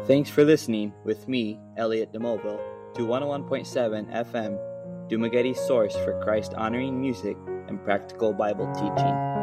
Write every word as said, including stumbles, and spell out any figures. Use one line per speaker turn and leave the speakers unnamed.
Thanks for listening with me, Elliot DeMobile, to one oh one point seven F M, Dumagetti's source for Christ-honoring music and practical Bible teaching.